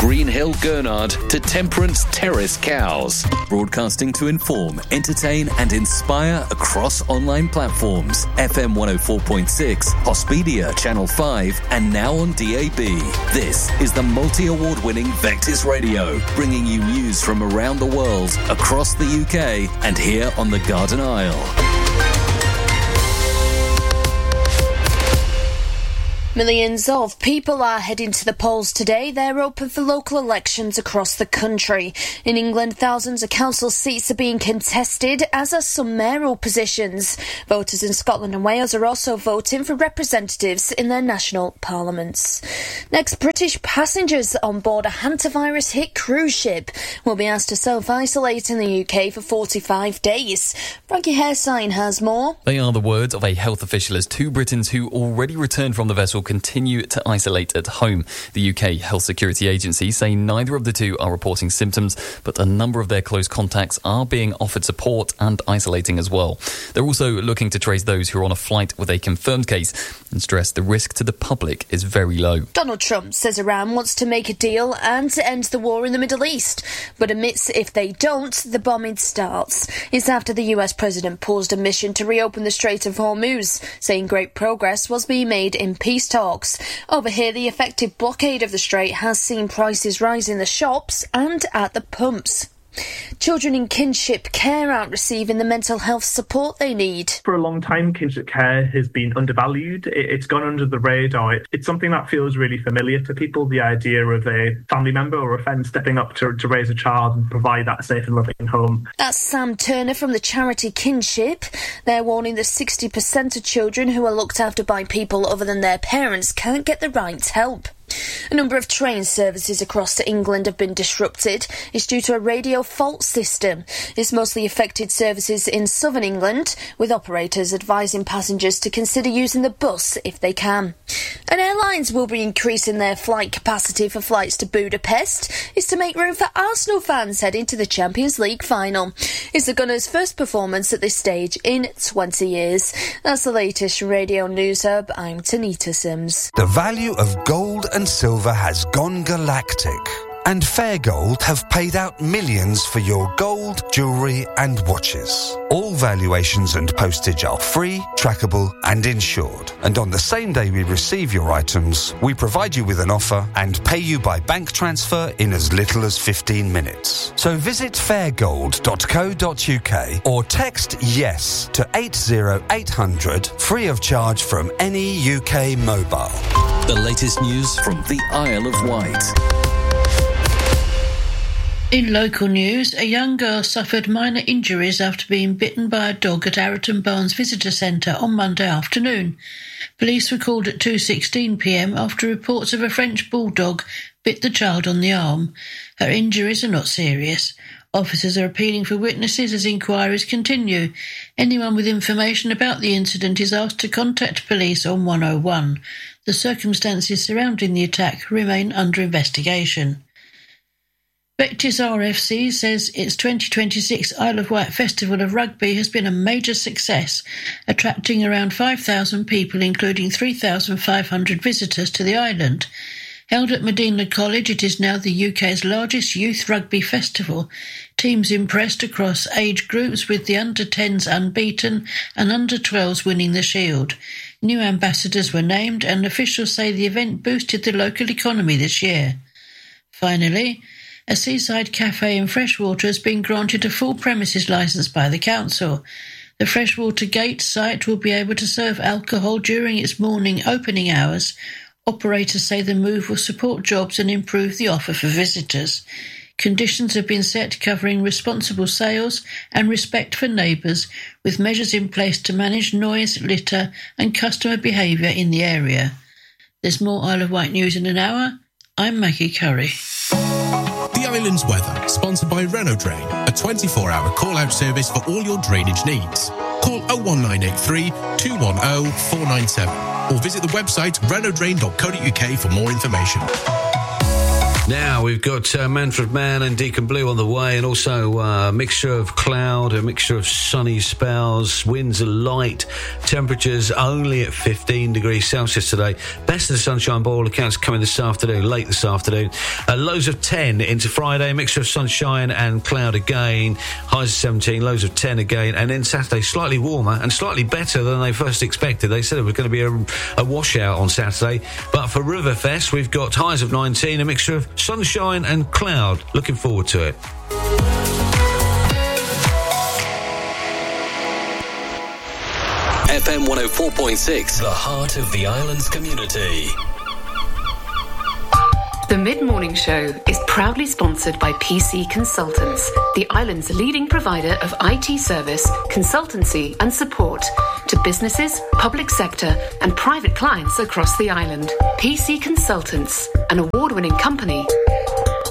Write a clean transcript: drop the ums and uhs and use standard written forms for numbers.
Green Hill Gurnard to Temperance Terrace Cows. Broadcasting to inform, entertain and inspire across online platforms. FM 104.6, Hospedia Channel 5 and now on DAB. This is the multi-award-winning Vectis Radio, bringing you news from around the world, across the UK and here on the Garden Isle. Millions of people are heading to the polls today. They're open for local elections across the country. In England, thousands of council seats are being contested, as are some mayoral positions. Voters in Scotland and Wales are also voting for representatives in their national parliaments. Next, British passengers on board a hantavirus-hit cruise ship will be asked to self-isolate in the UK for 45 days. Frankie Hairsign has more. They are the words of a health official as two Britons who already returned from the vessel continue to isolate at home. The UK Health Security Agency say neither of the two are reporting symptoms, but a number of their close contacts are being offered support and isolating as well. They're also looking to trace those who are on a flight with a confirmed case and stress the risk to the public is very low. Donald Trump says Iran wants to make a deal and to end the war in the Middle East, but admits if they don't, the bombing starts. It's after the US president paused a mission to reopen the Strait of Hormuz, saying great progress was being made in peace talks. Over here, the effective blockade of the strait has seen prices rise in the shops and at the pumps. Children in kinship care aren't receiving the mental health support they need. For a long time, kinship care has been undervalued. It's gone under the radar. It's something that feels really familiar to people, the idea of a family member or a friend stepping up to raise a child and provide that safe and loving home. That's Sam Turner from the charity Kinship. They're warning that 60% of children who are looked after by people other than their parents can't get the right help. A number of train services across England have been disrupted. It's due to a radio fault system. It's mostly affected services in southern England, with operators advising passengers to consider using the bus if they can. And airlines will be increasing their flight capacity for flights to Budapest. It's to make room for Arsenal fans heading to the Champions League final. It's the Gunners' first performance at this stage in 20 years. That's the latest Radio News Hub. I'm Tanita Sims. The value of gold and silver has gone galactic, and Fair Gold have paid out millions for your gold, jewellery and watches. All valuations and postage are free, trackable and insured. And on the same day we receive your items, we provide you with an offer and pay you by bank transfer in as little as 15 minutes. So visit fairgold.co.uk or text YES to 80800 free of charge from any UK mobile. The latest news from the Isle of Wight. In local news, a young girl suffered minor injuries after being bitten by a dog at Arreton Barnes Visitor Centre on Monday afternoon. Police were called at 2:16 p.m. after reports of a French bulldog bit the child on the arm. Her injuries are not serious. Officers are appealing for witnesses as inquiries continue. Anyone with information about the incident is asked to contact police on 101. The circumstances surrounding the attack remain under investigation. Vectis RFC says its 2026 Isle of Wight Festival of Rugby has been a major success, attracting around 5,000 people, including 3,500 visitors to the island. Held at Medina College, it is now the UK's largest youth rugby festival. Teams impressed across age groups, with the under-10s unbeaten and under-12s winning the shield. New ambassadors were named, and officials say the event boosted the local economy this year. Finally, a seaside cafe in Freshwater has been granted a full premises licence by the council. The Freshwater Gate site will be able to serve alcohol during its morning opening hours. Operators say the move will support jobs and improve the offer for visitors. Conditions have been set covering responsible sales and respect for neighbours, with measures in place to manage noise, litter and customer behaviour in the area. There's more Isle of Wight news in an hour. I'm Maggie Curry. The Island's Weather, sponsored by Renault Drain, a 24-hour call-out service for all your drainage needs. Call 01983 210 497 or visit the website renaultdrain.co.uk for more information. Now we've got Manfred Mann and Deacon Blue on the way, and also a mixture of cloud, a mixture of sunny spells, winds are light, temperatures only at 15 degrees Celsius today. Best of the sunshine by all accounts coming this afternoon, late this afternoon. Lows of 10 into Friday, mixture of sunshine and cloud again, highs of 17, lows of 10 again, and then Saturday slightly warmer and slightly better than they first expected. They said it was going to be a washout on Saturday, but for Riverfest we've got highs of 19, a mixture of sunshine and cloud. Looking forward to it. FM 104.6, the heart of the island's community. The Mid-Morning Show is proudly sponsored by PC Consultants, the island's leading provider of IT service, consultancy and support to businesses, public sector and private clients across the island. PC Consultants, an award-winning company